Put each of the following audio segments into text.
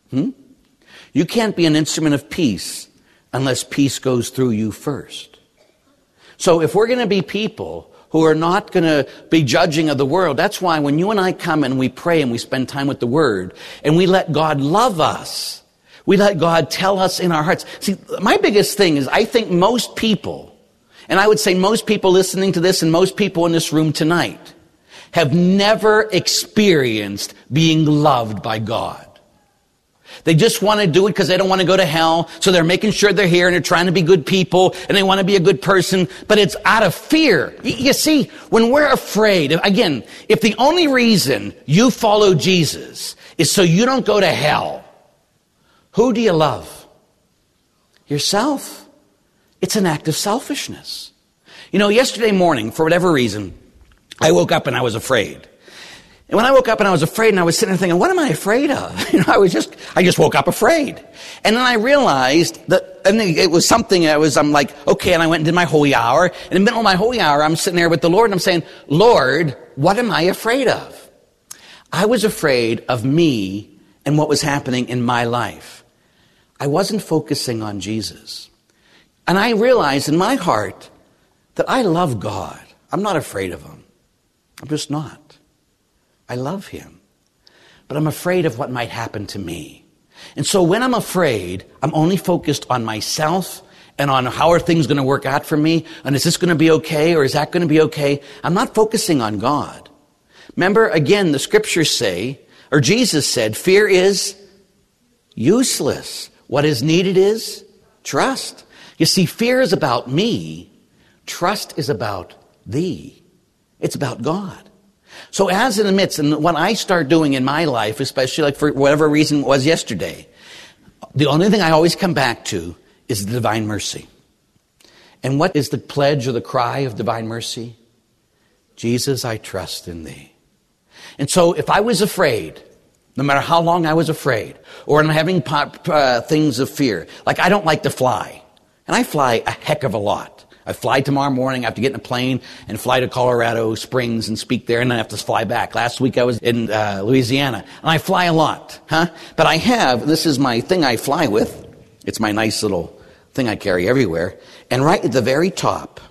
You can't be an instrument of peace unless peace goes through you first. So if we're going to be people who are not going to be judging of the world, that's why when you and I come and we pray and we spend time with the Word and we let God love us, we let God tell us in our hearts. See, my biggest thing is I think most people, and I would say most people listening to this and most people in this room tonight, have never experienced being loved by God. They just want to do it because they don't want to go to hell, so they're making sure they're here and they're trying to be good people and they want to be a good person, but it's out of fear. You see, when we're afraid, again, if the only reason you follow Jesus is so you don't go to hell, who do you love? Yourself. It's an act of selfishness. You know, yesterday morning, for whatever reason, I woke up and I was afraid. And when I woke up and I was afraid and I was sitting there thinking, what am I afraid of? You know, I just woke up afraid. And then I realized that, and it was something I'm like, okay, and I went and did my holy hour. And in the middle of my holy hour, I'm sitting there with the Lord and I'm saying, Lord, what am I afraid of? I was afraid of me and what was happening in my life. I wasn't focusing on Jesus. And I realized in my heart that I love God. I'm not afraid of Him. I'm just not. I love Him. But I'm afraid of what might happen to me. And so when I'm afraid, I'm only focused on myself and on how are things going to work out for me, and is this going to be okay or is that going to be okay? I'm not focusing on God. Remember, again, the scriptures say, or Jesus said, fear is useless. What is needed is trust. You see, fear is about me. Trust is about thee. It's about God. So as in the midst, and what I start doing in my life, especially like for whatever reason it was yesterday, the only thing I always come back to is the divine mercy. And what is the pledge or the cry of divine mercy? Jesus, I trust in thee. And so if I was afraid, no matter how long I was afraid, or I'm having things of fear, like I don't like to fly, and I fly a heck of a lot. I fly tomorrow morning. I have to get in a plane and fly to Colorado Springs and speak there, and then I have to fly back. Last week I was in Louisiana, and I fly a lot, But I have, this is my thing I fly with. It's my nice little thing I carry everywhere. And right at the very top,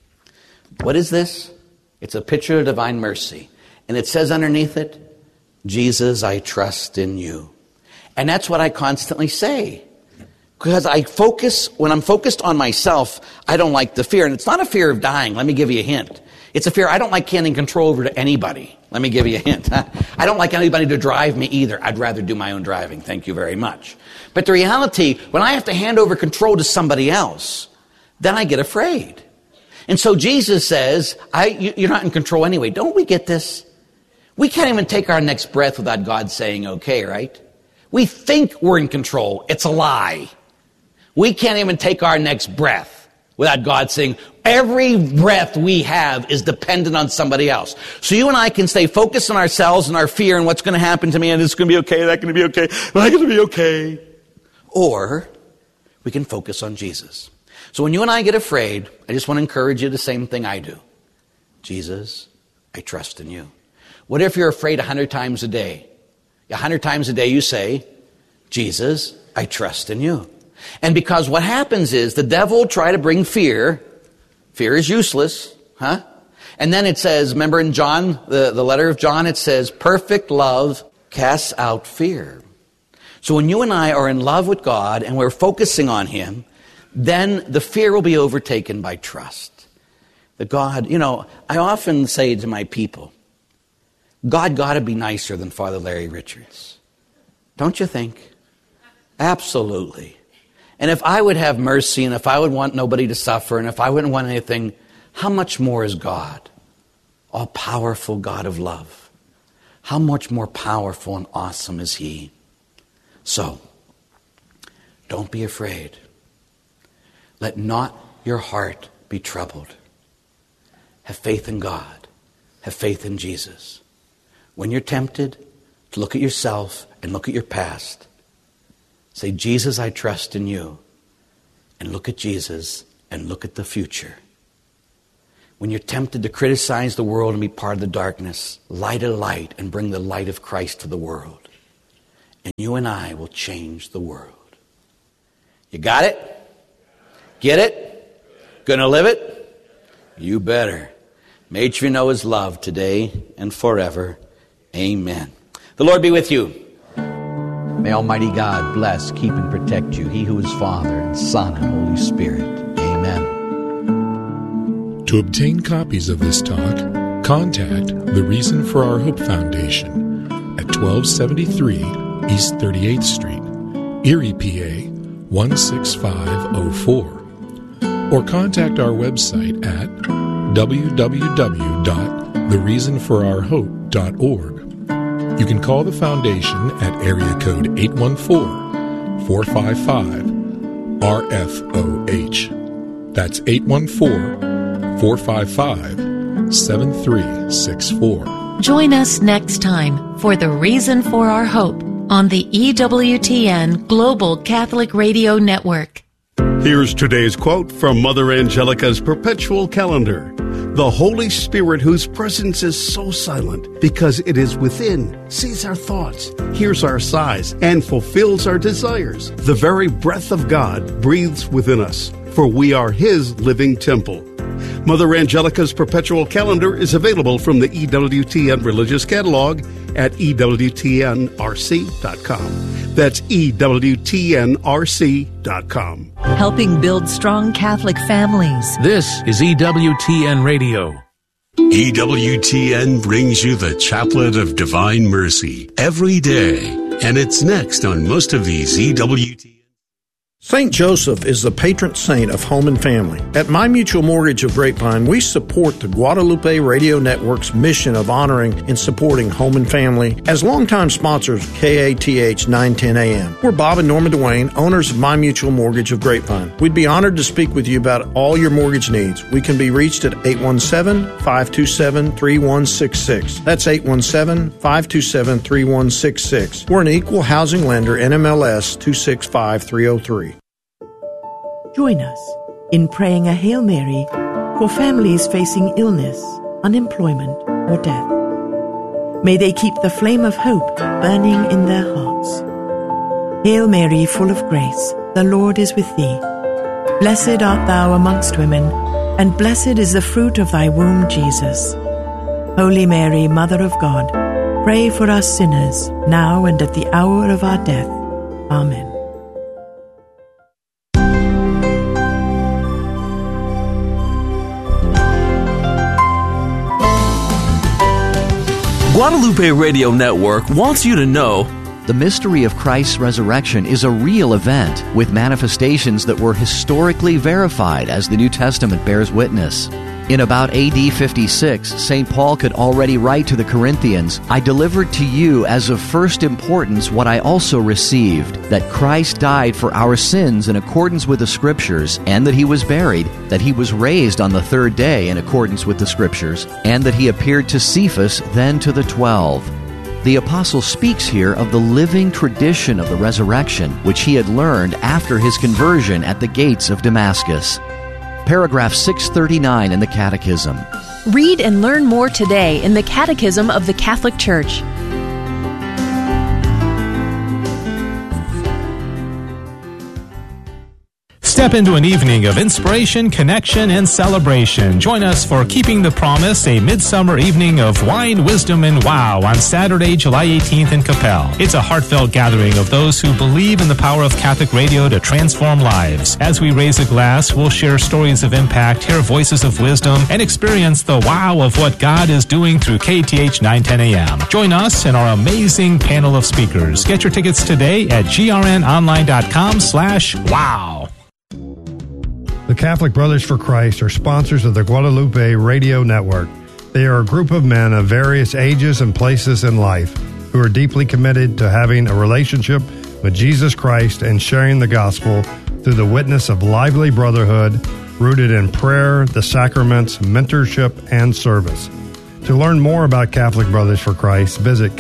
what is this? It's a picture of divine mercy. And it says underneath it, Jesus, I trust in you. And that's what I constantly say. Because when I'm focused on myself, I don't like the fear. And it's not a fear of dying. Let me give you a hint. It's a fear I don't like handing control over to anybody. Let me give you a hint. I don't like anybody to drive me either. I'd rather do my own driving. Thank you very much. But the reality, when I have to hand over control to somebody else, then I get afraid. And so Jesus says, you're not in control anyway. Don't we get this? We can't even take our next breath without God saying okay, right? We think we're in control. It's a lie. We can't even take our next breath without God saying, every breath we have is dependent on somebody else. So you and I can stay focused on ourselves and our fear and what's going to happen to me, and it's going to be okay, that's going to be okay, am I going to be okay? Or we can focus on Jesus. So when you and I get afraid, I just want to encourage you the same thing I do. Jesus, I trust in you. What if you're afraid 100 times a day? 100 times a day you say, Jesus, I trust in you. And because what happens is the devil will try to bring fear. Fear is useless, And then it says, remember in John, the letter of John, it says, perfect love casts out fear. So when you and I are in love with God and we're focusing on Him, then the fear will be overtaken by trust. That God, I often say to my people, God got to be nicer than Father Larry Richards. Don't you think? Absolutely. And if I would have mercy, and if I would want nobody to suffer, and if I wouldn't want anything, how much more is God? All-powerful God of love. How much more powerful and awesome is He? So, don't be afraid. Let not your heart be troubled. Have faith in God. Have faith in Jesus. When you're tempted to look at yourself and look at your past, say, Jesus, I trust in you. And look at Jesus and look at the future. When you're tempted to criticize the world and be part of the darkness, light a light and bring the light of Christ to the world. and you and I will change the world. You got it? Get it? Gonna live it? You better. May you know His love today and forever. Amen. The Lord be with you. May Almighty God bless, keep, and protect you, He who is Father and Son and Holy Spirit. Amen. To obtain copies of this talk, contact the Reason for Our Hope Foundation at 1273 East 38th Street, Erie, PA 16504. Or contact our website at www.thereasonforourhope.org. You can call the foundation at area code 814-455-RFOH. That's 814-455-7364. Join us next time for The Reason for Our Hope on the EWTN Global Catholic Radio Network. Here's today's quote from Mother Angelica's perpetual calendar. The Holy Spirit, whose presence is so silent because it is within, sees our thoughts, hears our sighs, and fulfills our desires. The very breath of God breathes within us, for we are His living temple. Mother Angelica's perpetual calendar is available from the EWTN Religious Catalog at EWTNRC.com. That's EWTNRC.com. Helping build strong Catholic families. This is EWTN Radio. EWTN brings you the Chaplet of Divine Mercy every day, and it's next on most of these EWTN. St. Joseph is the patron saint of home and family. At My Mutual Mortgage of Grapevine, we support the Guadalupe Radio Network's mission of honoring and supporting home and family as longtime sponsors of KATH 910 AM. We're Bob and Norma Duane, owners of My Mutual Mortgage of Grapevine. We'd be honored to speak with you about all your mortgage needs. We can be reached at 817-527-3166. That's 817-527-3166. We're an equal housing lender, NMLS 265303. Join us in praying a Hail Mary for families facing illness, unemployment, or death. May they keep the flame of hope burning in their hearts. Hail Mary, full of grace, the Lord is with thee. Blessed art thou amongst women, and blessed is the fruit of thy womb, Jesus. Holy Mary, Mother of God, pray for us sinners, now and at the hour of our death. Amen. Guadalupe Radio Network wants you to know the mystery of Christ's resurrection is a real event with manifestations that were historically verified, as the New Testament bears witness. In about AD 56, St. Paul could already write to the Corinthians, "I delivered to you as of first importance what I also received, that Christ died for our sins in accordance with the Scriptures, and that He was buried, that He was raised on the third day in accordance with the Scriptures, and that He appeared to Cephas, then to the 12. The apostle speaks here of the living tradition of the resurrection, which he had learned after his conversion at the gates of Damascus. Paragraph 639 in the Catechism. Read and learn more today in the Catechism of the Catholic Church. Step into an evening of inspiration, connection, and celebration. Join us for Keeping the Promise, a midsummer evening of wine, wisdom, and wow on Saturday, July 18th in Capel. It's a heartfelt gathering of those who believe in the power of Catholic radio to transform lives. As we raise a glass, we'll share stories of impact, hear voices of wisdom, and experience the wow of what God is doing through KATH 910 AM. Join us and our amazing panel of speakers. Get your tickets today at grnonline.com/wow. The Catholic Brothers for Christ are sponsors of the Guadalupe Radio Network. They are a group of men of various ages and places in life who are deeply committed to having a relationship with Jesus Christ and sharing the gospel through the witness of lively brotherhood rooted in prayer, the sacraments, mentorship, and service. To learn more about Catholic Brothers for Christ, visit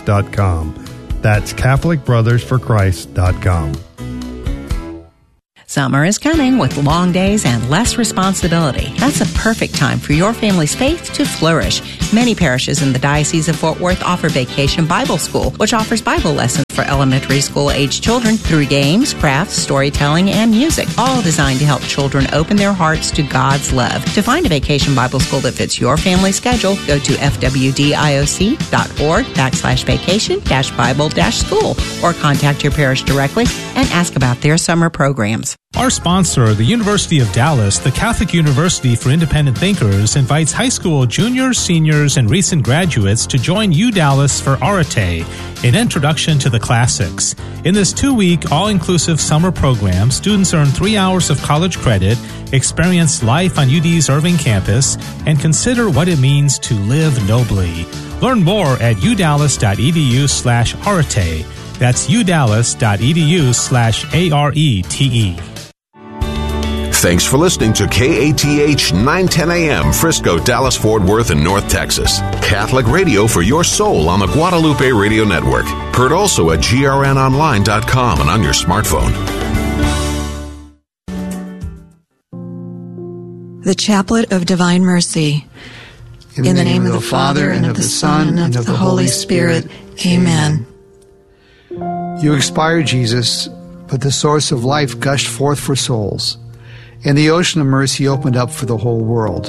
CatholicBrothersForChrist.com. That's CatholicBrothersForChrist.com. Summer is coming with long days and less responsibility. That's a perfect time for your family's faith to flourish. Many parishes in the Diocese of Fort Worth offer Vacation Bible School, which offers Bible lessons for elementary school-age children through games, crafts, storytelling, and music, all designed to help children open their hearts to God's love. To find a Vacation Bible School that fits your family schedule, go to fwdioc.org/vacation-bible-school or contact your parish directly and ask about their summer programs. Our sponsor, the University of Dallas, the Catholic University for Independent Thinkers, invites high school juniors, seniors, and recent graduates to join UDallas for Arete, an introduction to the classics. In this 2-week, all-inclusive summer program, students earn 3 hours of college credit, experience life on UD's Irving campus, and consider what it means to live nobly. Learn more at udallas.edu/arete. That's udallas.edu/arete. Thanks for listening to KATH 910 AM, Frisco, Dallas, Fort Worth, and North Texas. Catholic radio for your soul on the Guadalupe Radio Network. Heard also at grnonline.com and on your smartphone. The Chaplet of Divine Mercy. In the name of the Father, and of the Son, and of the Holy Spirit. Amen. You expired, Jesus, but the source of life gushed forth for souls, and the ocean of mercy opened up for the whole world.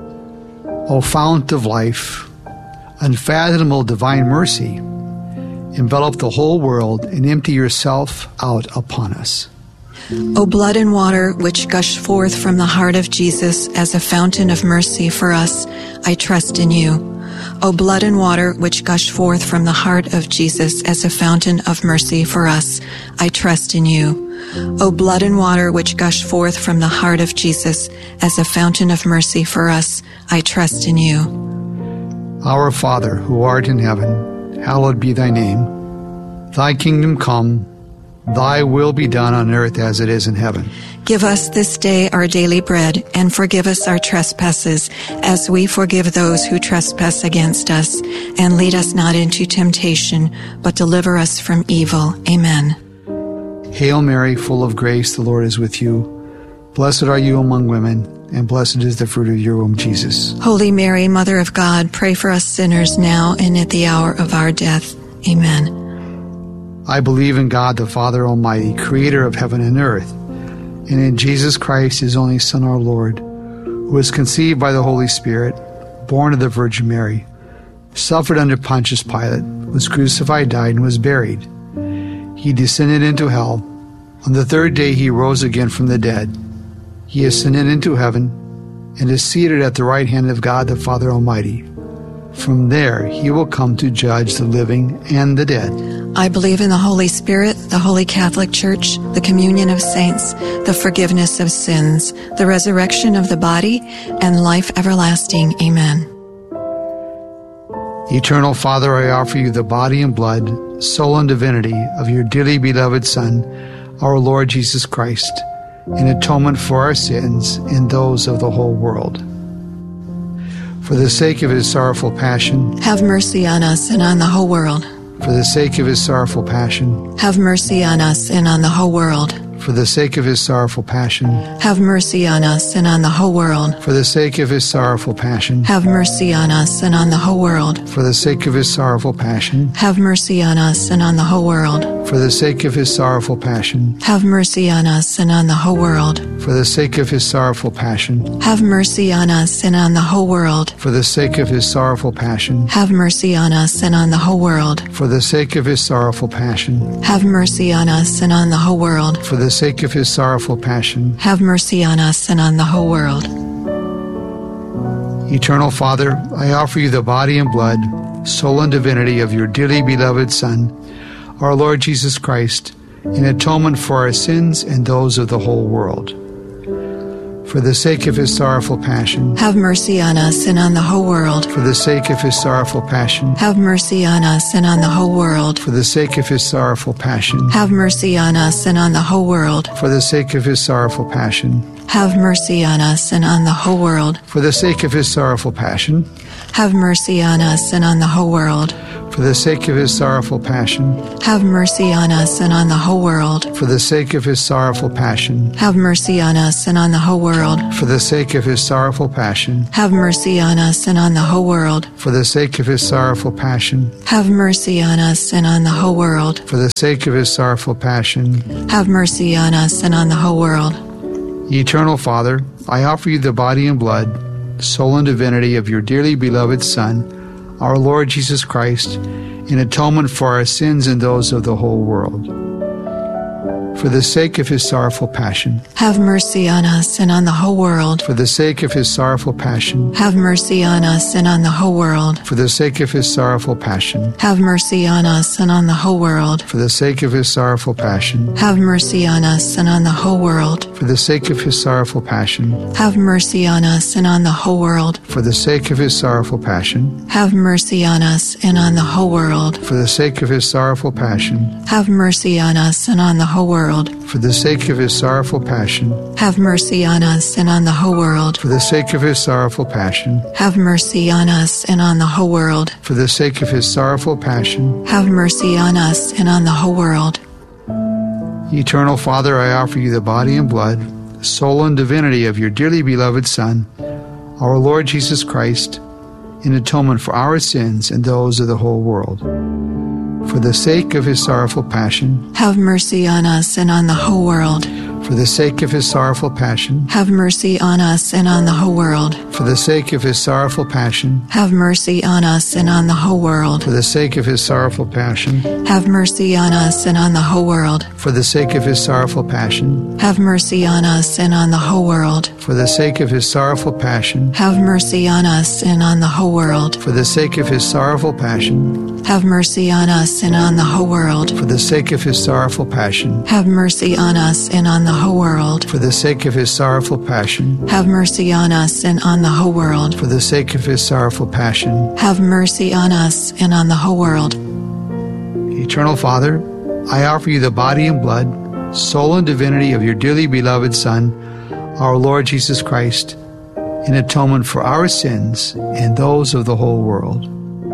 O fount of life, unfathomable divine mercy, envelop the whole world and empty yourself out upon us. O blood and water which gush forth from the heart of Jesus as a fountain of mercy for us, I trust in you. O blood and water which gush forth from the heart of Jesus as a fountain of mercy for us, I trust in you. O blood and water which gush forth from the heart of Jesus as a fountain of mercy for us, I trust in you. Our Father, who art in heaven, hallowed be thy name. Thy kingdom come, thy will be done on earth as it is in heaven. Give us this day our daily bread, and forgive us our trespasses, as we forgive those who trespass against us. And lead us not into temptation, but deliver us from evil. Amen. Hail Mary, full of grace, the Lord is with you. Blessed are you among women, and blessed is the fruit of your womb, Jesus. Holy Mary, Mother of God, pray for us sinners now and at the hour of our death. Amen. I believe in God, the Father Almighty, creator of heaven and earth, and in Jesus Christ, his only Son, our Lord, who was conceived by the Holy Spirit, born of the Virgin Mary, suffered under Pontius Pilate, was crucified, died, and was buried. He descended into hell. On the third day he rose again from the dead. He ascended into heaven and is seated at the right hand of God the Father Almighty. From there he will come to judge the living and the dead. I believe in the Holy Spirit, the Holy Catholic Church, the communion of saints, the forgiveness of sins, the resurrection of the body, and life everlasting. Amen. Eternal Father, I offer you the body and blood, soul and divinity of your dearly beloved Son, our Lord Jesus Christ, in atonement for our sins and those of the whole world. For the sake of his sorrowful passion, have mercy on us and on the whole world. For the sake of his sorrowful passion, have mercy on us and on the whole world. For the sake of his sorrowful passion, have mercy on us and on the whole world. For the sake of his sorrowful passion, have mercy on us and on the whole world. For the sake of his sorrowful passion, have mercy on us and on the whole world. For the sake of his sorrowful passion, have mercy on us and on the whole world. For the sake of his sorrowful passion, have mercy on us and on the whole world. For the sake of his sorrowful passion, have mercy on us and on the whole world. For the sake of his sorrowful passion, have mercy on us and on the whole world. For the sake of his sorrowful passion, have mercy on us and on the whole world. Eternal Father, I offer you the body and blood, soul and divinity of your dearly beloved Son, our Lord Jesus Christ, in atonement for our sins and those of the whole world. For the sake of his sorrowful passion, have mercy on us and on the whole world. For the sake of his sorrowful passion, have mercy on us and on the whole world. For the sake of his sorrowful passion, have mercy on us and on the whole world. For the sake of his sorrowful passion, have mercy on us and on the whole world. For the sake of his sorrowful passion, have mercy on us and on the whole world. For the sake of his sorrowful passion, have mercy on us and on the whole world. For the sake of his sorrowful passion, have mercy on us and on the whole world. For the sake of his sorrowful passion, have mercy on us and on the whole world. For the sake of his sorrowful passion, have mercy on us and on the whole world. For the sake of his sorrowful passion, have mercy on us and on the whole world. Eternal Father, I offer you the body and blood, soul and divinity of your dearly beloved Son, our Lord Jesus Christ, in atonement for our sins and those of the whole world. For the sake of his sorrowful passion, have mercy on us and on the whole world. For the sake of his sorrowful passion, have mercy on us and on the whole world. For the sake of his sorrowful passion, have mercy on us and on the whole world. For the sake of his sorrowful passion, have mercy on us and on the whole world. For the sake of his sorrowful passion, have mercy on us and on the whole world. For the sake of his sorrowful passion, have mercy on us and on the whole world. For the sake of his sorrowful passion, have mercy on us and on the whole world. For the sake of his sorrowful passion, have mercy on us and on the whole world. For the sake of his sorrowful passion, have mercy on us and on the whole world. For the sake of his sorrowful passion, have mercy on us and on the whole world. Eternal Father, I offer you the body and blood, soul and divinity of your dearly beloved Son, our Lord Jesus Christ, in atonement for our sins and those of the whole world. For the sake of his sorrowful passion, have mercy on us and on the whole world. For the sake of his sorrowful passion, have mercy on us and on the whole world. For the sake of his sorrowful passion, have mercy on us and on the whole world. For the sake of his sorrowful passion, have mercy on us and on the whole world. For the sake of his sorrowful passion, have mercy on us and on the whole world. For the sake of his sorrowful passion, have mercy on us and on the whole world. For the sake of his sorrowful passion, have mercy on us and on the whole world. For the sake of his sorrowful passion, have mercy on us and on the whole world. For the sake of his sorrowful passion, have mercy on us and on the whole world. For the sake of his sorrowful passion, have mercy on us and on the whole world. Eternal Father, I offer you the body and blood, soul and divinity of your dearly beloved Son, our Lord Jesus Christ, in atonement for our sins and those of the whole world.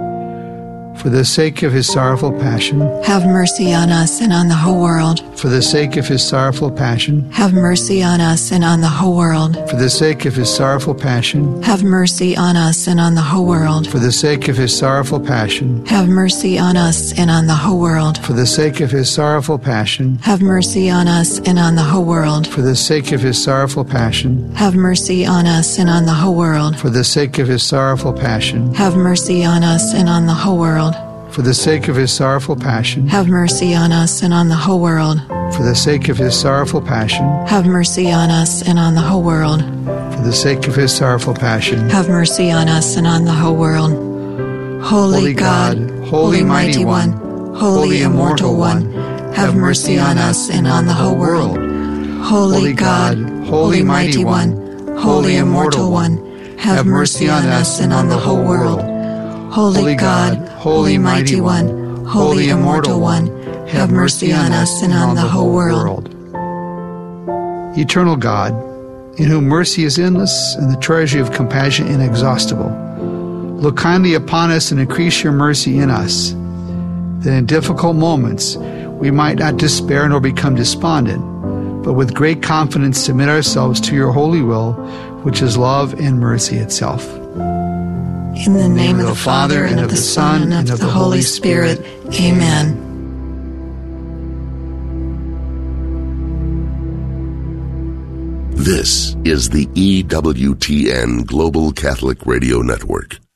For the sake of his sorrowful passion, have mercy on us and on the whole world. For the sake of his sorrowful passion, have mercy on us and on the whole world. For the sake of his sorrowful passion, have mercy on us and on the whole world. For the sake of his sorrowful passion, have mercy on us and on the whole world. For the sake of his sorrowful passion, have mercy on us and on the whole world. For the sake of his sorrowful passion, have mercy on us and on the whole world. For the sake of his sorrowful passion, have mercy on us and on the whole world. For the sake of his sorrowful passion, have mercy on us and on the whole world. For the sake of his sorrowful passion, have mercy on us and on the whole world. For the sake of his sorrowful passion, have mercy on us and on the whole world. Holy God, Holy Mighty One, Holy Immortal One, have mercy on us and on the whole world. Holy God, Holy Mighty One, Holy Immortal One, have mercy on us and on the whole world. Holy God, Holy Mighty One, Holy Immortal One, have mercy on us and on the whole world. Eternal God, in whom mercy is endless and the treasury of compassion inexhaustible, look kindly upon us and increase your mercy in us, that in difficult moments we might not despair nor become despondent, but with great confidence submit ourselves to your holy will, which is love and mercy itself. In the name of the Father, and of the Son, and of the Holy Spirit. Amen. This is the EWTN Global Catholic Radio Network.